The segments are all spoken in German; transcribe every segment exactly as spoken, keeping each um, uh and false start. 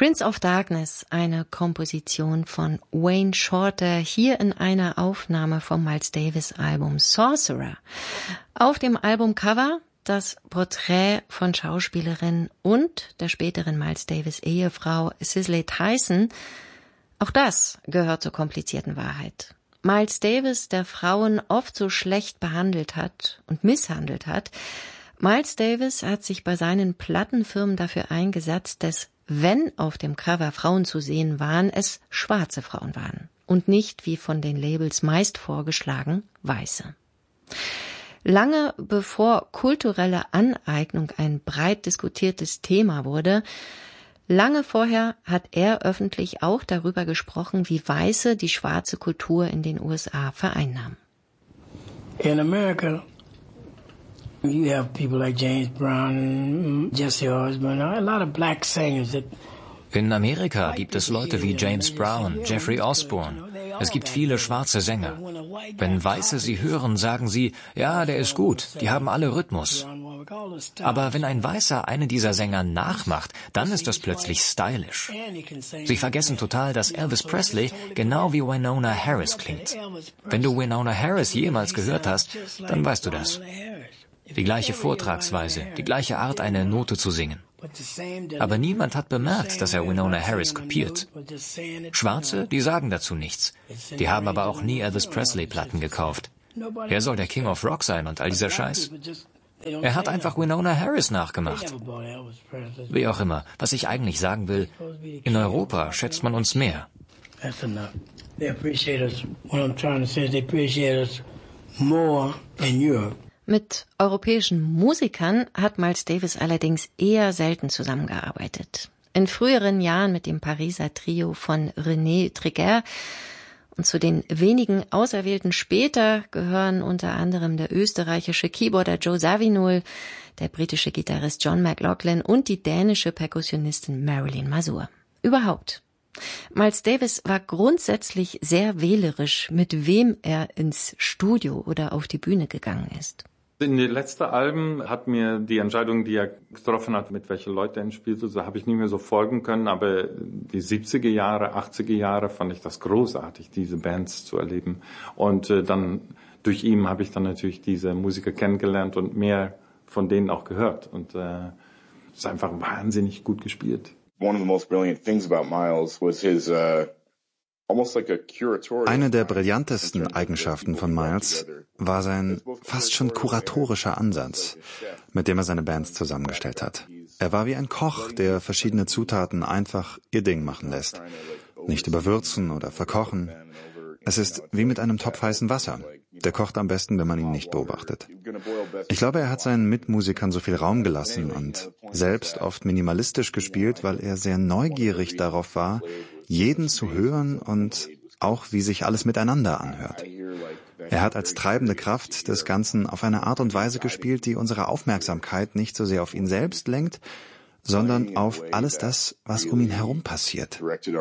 Prince of Darkness, eine Komposition von Wayne Shorter, hier in einer Aufnahme vom Miles Davis Album Sorcerer. Auf dem Albumcover das Porträt von Schauspielerin und der späteren Miles Davis Ehefrau Cicely Tyson. Auch das gehört zur komplizierten Wahrheit. Miles Davis, der Frauen oft so schlecht behandelt hat und misshandelt hat, Miles Davis hat sich bei seinen Plattenfirmen dafür eingesetzt, dass, wenn auf dem Cover Frauen zu sehen waren, es schwarze Frauen waren und nicht, wie von den Labels meist vorgeschlagen, weiße. Lange bevor kulturelle Aneignung ein breit diskutiertes Thema wurde, lange vorher hat er öffentlich auch darüber gesprochen, wie Weiße die schwarze Kultur in den U S A vereinnahmen. In America, you have people like James Brown, Jesse Osborne, a lot of black singers that. In Amerika gibt es Leute wie James Brown, Jeffrey Osborne. Es gibt viele schwarze Sänger. Wenn Weiße sie hören, sagen sie, ja, der ist gut, die haben alle Rhythmus. Aber wenn ein Weißer einen dieser Sänger nachmacht, dann ist das plötzlich stylisch. Sie vergessen total, dass Elvis Presley genau wie Winona Harris klingt. Wenn du Winona Harris jemals gehört hast, dann weißt du das. Die gleiche Vortragsweise, die gleiche Art, eine Note zu singen. Aber niemand hat bemerkt, dass er Winona Harris kopiert. Schwarze, die sagen dazu nichts. Die haben aber auch nie Elvis Presley-Platten gekauft. Er soll der King of Rock sein und all dieser Scheiß. Er hat einfach Winona Harris nachgemacht. Wie auch immer, was ich eigentlich sagen will, in Europa schätzt man uns mehr. Mit europäischen Musikern hat Miles Davis allerdings eher selten zusammengearbeitet. In früheren Jahren mit dem Pariser Trio von René Triguer und zu den wenigen Auserwählten später gehören unter anderem der österreichische Keyboarder Joe Zawinul, der britische Gitarrist John McLaughlin und die dänische Perkussionistin Marilyn Mazur. Überhaupt. Miles Davis war grundsätzlich sehr wählerisch, mit wem er ins Studio oder auf die Bühne gegangen ist. In den letzten Alben hat mir die Entscheidung, die er getroffen hat, mit welchen Leuten er spielt, so habe ich nicht mehr so folgen können, aber die siebziger Jahre, achtziger Jahre fand ich das großartig, diese Bands zu erleben. Und äh, dann durch ihn habe ich dann natürlich diese Musiker kennengelernt und mehr von denen auch gehört. Und äh, es ist einfach wahnsinnig gut gespielt. One of the most brilliant things about Miles was his uh Eine der brillantesten Eigenschaften von Miles war sein fast schon kuratorischer Ansatz, mit dem er seine Bands zusammengestellt hat. Er war wie ein Koch, der verschiedene Zutaten einfach ihr Ding machen lässt. Nicht überwürzen oder verkochen. Es ist wie mit einem Topf heißen Wasser. Der kocht am besten, wenn man ihn nicht beobachtet. Ich glaube, er hat seinen Mitmusikern so viel Raum gelassen und selbst oft minimalistisch gespielt, weil er sehr neugierig darauf war, jeden zu hören und auch, wie sich alles miteinander anhört. Er hat als treibende Kraft des Ganzen auf eine Art und Weise gespielt, die unsere Aufmerksamkeit nicht so sehr auf ihn selbst lenkt, sondern auf alles das, was um ihn herum passiert.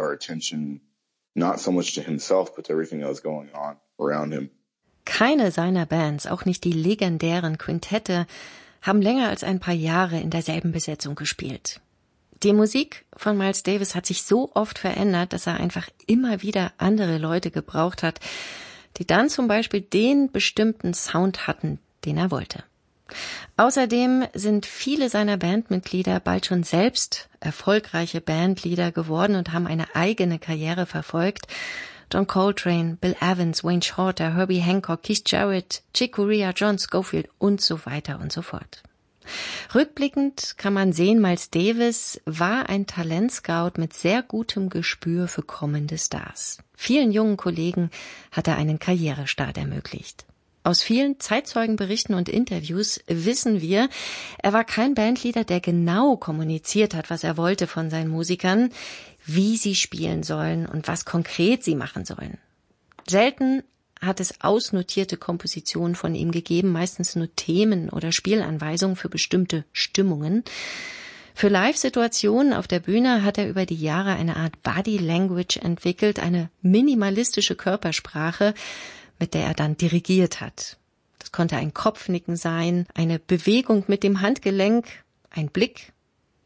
Keine seiner Bands, auch nicht die legendären Quintette, haben länger als ein paar Jahre in derselben Besetzung gespielt. Die Musik von Miles Davis hat sich so oft verändert, dass er einfach immer wieder andere Leute gebraucht hat, die dann zum Beispiel den bestimmten Sound hatten, den er wollte. Außerdem sind viele seiner Bandmitglieder bald schon selbst erfolgreiche Bandleader geworden und haben eine eigene Karriere verfolgt. John Coltrane, Bill Evans, Wayne Shorter, Herbie Hancock, Keith Jarrett, Chick Corea, John Scofield und so weiter und so fort. Rückblickend kann man sehen, Miles Davis war ein Talentscout mit sehr gutem Gespür für kommende Stars. Vielen jungen Kollegen hat er einen Karrierestart ermöglicht. Aus vielen Zeitzeugenberichten und Interviews wissen wir, er war kein Bandleader, der genau kommuniziert hat, was er wollte von seinen Musikern, wie sie spielen sollen und was konkret sie machen sollen. Selten hat es ausnotierte Kompositionen von ihm gegeben, meistens nur Themen oder Spielanweisungen für bestimmte Stimmungen. Für Live-Situationen auf der Bühne hat er über die Jahre eine Art Body Language entwickelt, eine minimalistische Körpersprache, mit der er dann dirigiert hat. Das konnte ein Kopfnicken sein, eine Bewegung mit dem Handgelenk, ein Blick,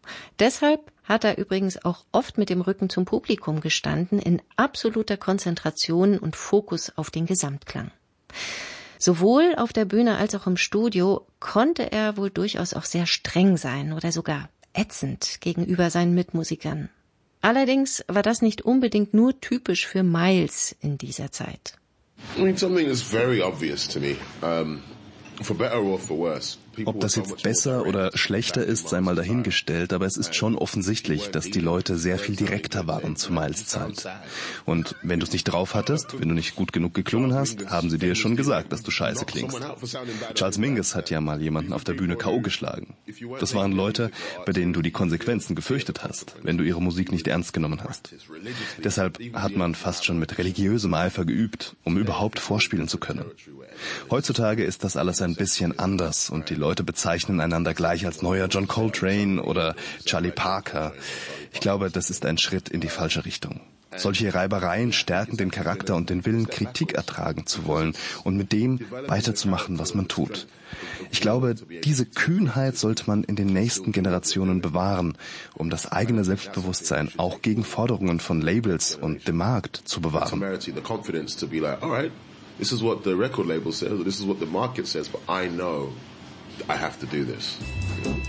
Deshalb hat er übrigens auch oft mit dem Rücken zum Publikum gestanden, in absoluter Konzentration und Fokus auf den Gesamtklang. Sowohl auf der Bühne als auch im Studio konnte er wohl durchaus auch sehr streng sein oder sogar ätzend gegenüber seinen Mitmusikern. Allerdings war das nicht unbedingt nur typisch für Miles in dieser Zeit. I mean, something is very obvious to me. Um, for better or for worse. Ob das jetzt besser oder schlechter ist, sei mal dahingestellt, aber es ist schon offensichtlich, dass die Leute sehr viel direkter waren zu Miles Zeit. Und wenn du es nicht drauf hattest, wenn du nicht gut genug geklungen hast, haben sie dir schon gesagt, dass du scheiße klingst. Charles Mingus hat ja mal jemanden auf der Bühne K O geschlagen. Das waren Leute, bei denen du die Konsequenzen gefürchtet hast, wenn du ihre Musik nicht ernst genommen hast. Deshalb hat man fast schon mit religiösem Eifer geübt, um überhaupt vorspielen zu können. Heutzutage ist das alles ein bisschen anders und die Leute bezeichnen einander gleich als neuer John Coltrane oder Charlie Parker. Ich glaube, das ist ein Schritt in die falsche Richtung. Solche Reibereien stärken den Charakter und den Willen, Kritik ertragen zu wollen und mit dem weiterzumachen, was man tut. Ich glaube, diese Kühnheit sollte man in den nächsten Generationen bewahren, um das eigene Selbstbewusstsein auch gegen Forderungen von Labels und dem Markt zu bewahren. This is what the record label says, or this is what the market says, but I know I have to do this.